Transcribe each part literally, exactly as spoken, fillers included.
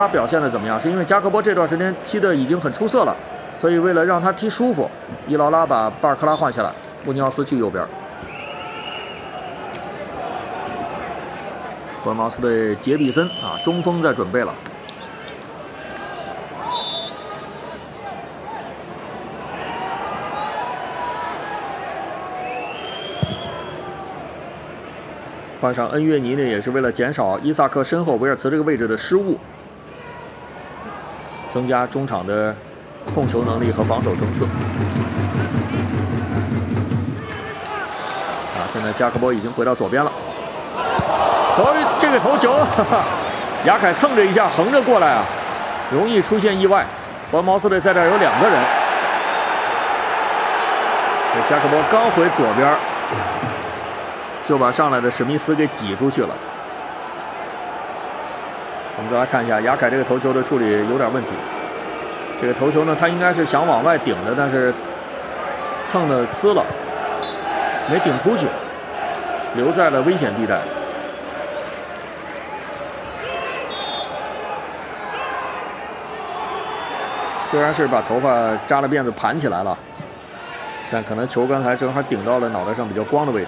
他表现的怎么样？是因为加科波这段时间踢的已经很出色了，所以为了让他踢舒服，伊劳拉把巴尔克拉换下来，穆尼奥斯去右边。伯恩茅斯队杰比森啊，中锋在准备了。换上恩约尼呢，也是为了减少伊萨克身后维尔茨这个位置的失误，增加中场的控球能力和防守层次。啊，现在加科波已经回到左边了。哦，这个头球，哈哈，雅凯蹭着一下，横着过来啊，容易出现意外。伯恩茅斯队在这儿有两个人，这加科波刚回左边，就把上来的史密斯给挤出去了。我们再来看一下雅凯这个头球的处理有点问题。这个头球呢，他应该是想往外顶的，但是蹭的呲了，没顶出去，留在了危险地带。虽然是把头发扎了辫子盘起来了，但可能球刚才正好顶到了脑袋上比较光的位置。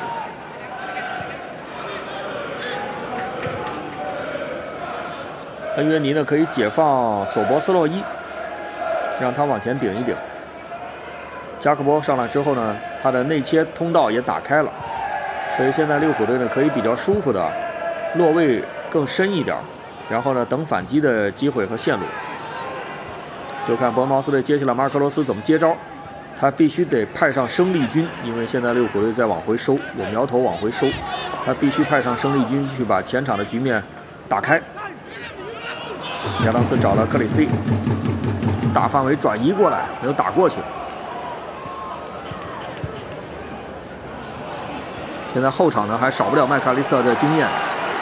恩约尼呢可以解放索博斯洛伊，让他往前顶一顶。加克波上来之后呢，他的内切通道也打开了，所以现在利物浦队呢可以比较舒服的落位更深一点，然后呢等反击的机会和线路。就看伯恩茅斯队接下来马尔科罗斯怎么接招，他必须得派上生力军，因为现在利物浦队在往回收，有苗头往回收，他必须派上生力军去把前场的局面打开。亚当斯找了克里斯蒂，大范围转移过来，没有打过去。现在后场呢还少不了麦卡利斯特的经验。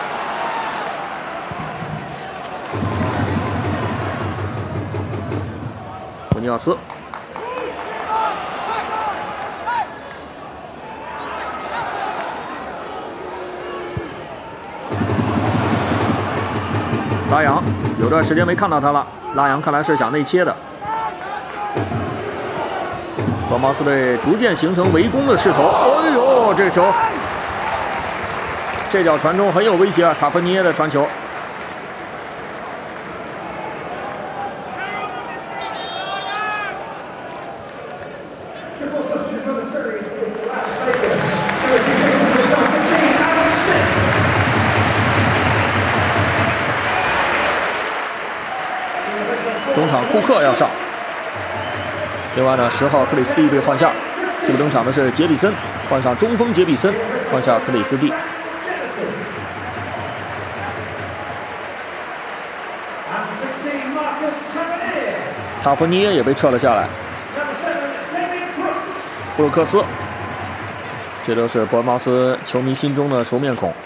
穆尼奥斯，拉扬，有段时间没看到他了。拉扬看来是想内切的。伯恩茅斯队逐渐形成围攻的势头。哎呦，这个球，这脚传中很有威胁啊！塔芬尼耶的传球。中场库克要上，另外呢，十号克里斯蒂被换下，替补登场的是杰比森，换上中锋杰比森，换下克里斯蒂。塔夫尼耶也被撤了下来，布鲁克斯，这都是伯恩茅斯球迷心中的熟面孔。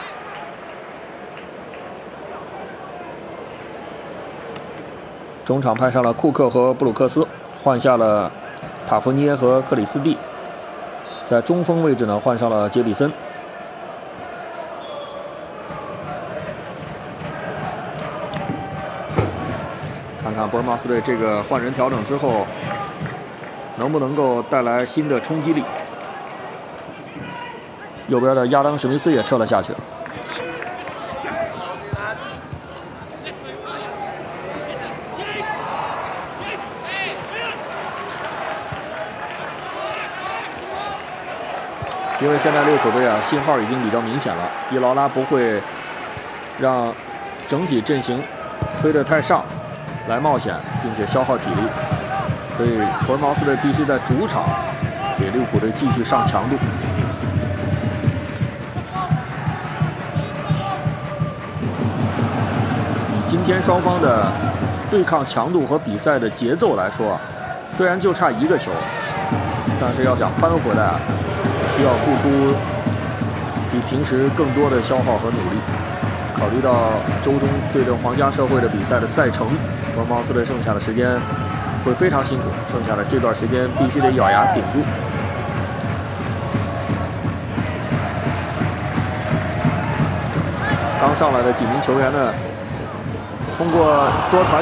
中场派上了库克和布鲁克斯，换下了塔夫尼耶和克里斯蒂，在中锋位置呢换上了杰比森。看看伯恩茅斯队这个换人调整之后，能不能够带来新的冲击力。右边的亚当史密斯也撤了下去。因为现在利物浦队啊，信号已经比较明显了，伊劳拉不会让整体阵型推得太上，来冒险，并且消耗体力，所以伯恩茅斯队必须在主场给利物浦队继续上强度。以今天双方的对抗强度和比赛的节奏来说，虽然就差一个球，但是要想扳回来啊，需要付出比平时更多的消耗和努力。考虑到周中对阵皇家社会的比赛的赛程，伯恩茅斯队剩下的时间会非常辛苦，剩下的这段时间必须得咬牙顶住。刚上来的几名球员呢，通过多传。